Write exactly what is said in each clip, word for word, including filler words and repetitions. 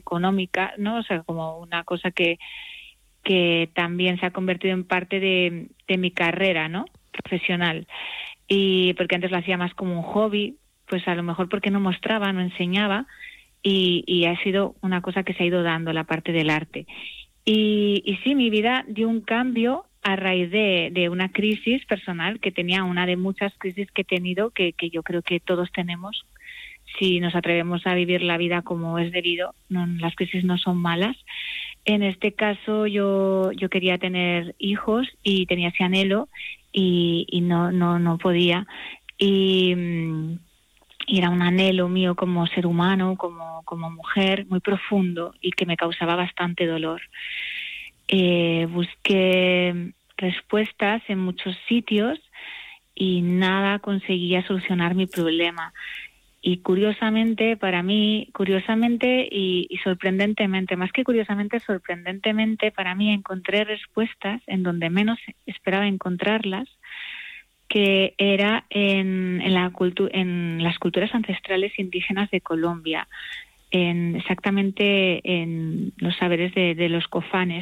económica, ¿no? O sea, como una cosa que, que también se ha convertido en parte de, de mi carrera, ¿no? Profesional. Y porque antes lo hacía más como un hobby, pues a lo mejor porque no mostraba, no enseñaba, y, y ha sido una cosa que se ha ido dando, la parte del arte. Y, y sí, mi vida dio un cambio a raíz de, de una crisis personal que tenía, una de muchas crisis que he tenido, que, que yo creo que todos tenemos, si nos atrevemos a vivir la vida como es debido. No, las crisis no son malas. En este caso yo, yo quería tener hijos y tenía ese anhelo y, y no, no, no podía. Y, y era un anhelo mío como ser humano, como, como mujer, muy profundo y que me causaba bastante dolor. Eh, busqué respuestas en muchos sitios y nada conseguía solucionar mi problema. Y curiosamente, para mí, curiosamente y, y sorprendentemente, más que curiosamente, sorprendentemente, para mí encontré respuestas en donde menos esperaba encontrarlas, que era en, en, la cultu- en las culturas ancestrales indígenas de Colombia, en, exactamente en los saberes de, de los cofanes.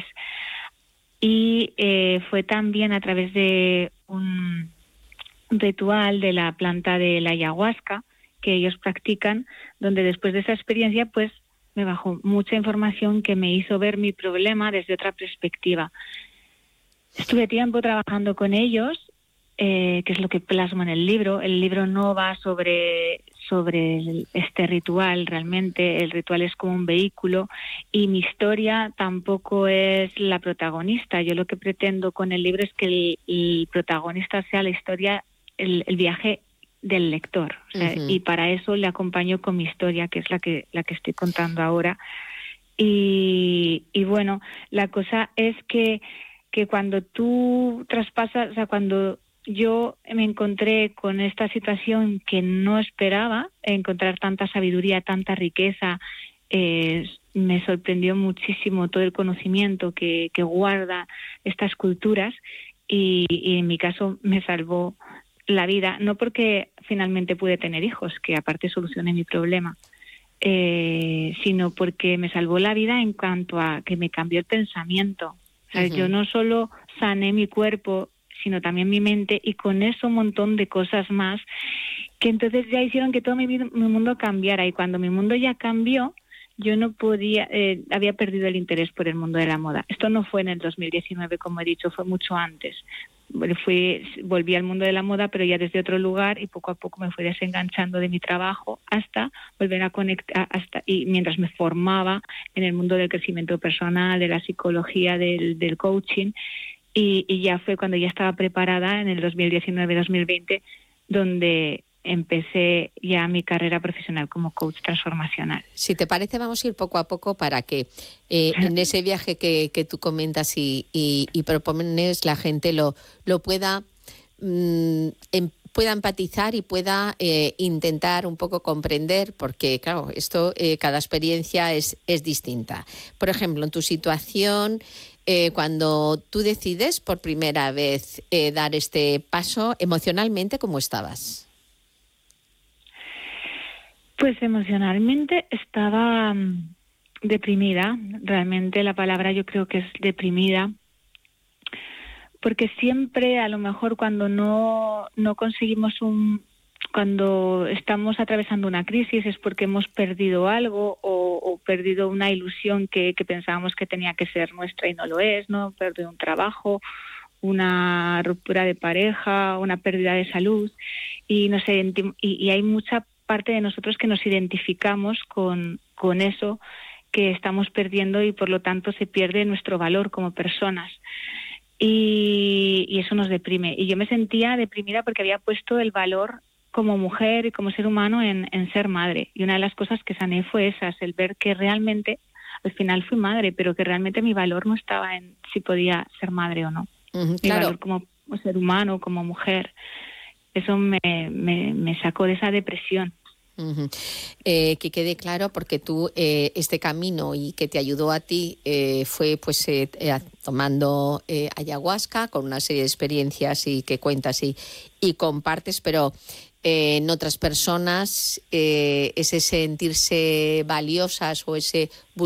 Y eh, fue también a través de un ritual de la planta de la ayahuasca que ellos practican, donde después de esa experiencia pues me bajó mucha información que me hizo ver mi problema desde otra perspectiva. Estuve tiempo trabajando con ellos, eh, que es lo que plasmo en el libro. El libro no va sobre, sobre este ritual realmente, el ritual es como un vehículo y mi historia tampoco es la protagonista. Yo lo que pretendo con el libro es que el, el protagonista sea la historia, el, el viaje del lector, o sea, uh-huh. Y para eso le acompaño con mi historia, que es la que, la que estoy contando ahora. Y, y bueno, la cosa es que, que cuando tú traspasas, o sea, cuando yo me encontré con esta situación que no esperaba, encontrar tanta sabiduría, tanta riqueza, eh, me sorprendió muchísimo todo el conocimiento que, que guarda estas culturas y, y en mi caso me salvó la vida, no porque finalmente pude tener hijos, que aparte solucioné mi problema, eh, sino porque me salvó la vida en cuanto a que me cambió el pensamiento. O sea, uh-huh. Yo no solo sané mi cuerpo, sino también mi mente, y con eso un montón de cosas más, que entonces ya hicieron que todo mi, vida, mi mundo cambiara, y cuando mi mundo ya cambió, yo no podía, eh, había perdido el interés por el mundo de la moda. Esto no fue en el dos mil diecinueve, como he dicho, fue mucho antes. Fui, volví al mundo de la moda, pero ya desde otro lugar, y poco a poco me fui desenganchando de mi trabajo hasta volver a conectar, hasta y mientras me formaba en el mundo del crecimiento personal, de la psicología, del, del coaching, y, y ya fue cuando ya estaba preparada en el dos mil diecinueve dos mil veinte, donde empecé ya mi carrera profesional como coach transformacional. Si te parece, vamos a ir poco a poco para que eh, en ese viaje que, que tú comentas y, y, y propones, la gente lo, lo pueda, mmm, em, pueda empatizar y pueda eh, intentar un poco comprender, porque claro, esto, eh, cada experiencia es, es distinta. Por ejemplo, en tu situación, eh, cuando tú decides por primera vez eh, dar este paso, emocionalmente, ¿cómo estabas? Pues emocionalmente estaba um, deprimida, realmente la palabra yo creo que es deprimida, porque siempre a lo mejor cuando no, no conseguimos un, cuando estamos atravesando una crisis es porque hemos perdido algo o, o perdido una ilusión que, que pensábamos que tenía que ser nuestra y no lo es, ¿no? Perdido un trabajo, una ruptura de pareja, una pérdida de salud y no sé, y, y hay mucha parte de nosotros que nos identificamos con, con eso que estamos perdiendo y por lo tanto se pierde nuestro valor como personas y, y eso nos deprime. Y yo me sentía deprimida porque había puesto el valor como mujer y como ser humano en, en ser madre, y una de las cosas que sané fue esa, el ver que realmente al final fui madre, pero que realmente mi valor no estaba en si podía ser madre o no. Uh-huh, mi claro. valor como ser humano, como mujer. Eso me, me, me sacó de esa depresión. Uh-huh. Eh, que quede claro, porque tú eh, este camino y que te ayudó a ti eh, fue pues eh, eh, tomando eh, ayahuasca con una serie de experiencias y que cuentas y, y compartes, pero eh, en otras personas eh, ese sentirse valiosas o ese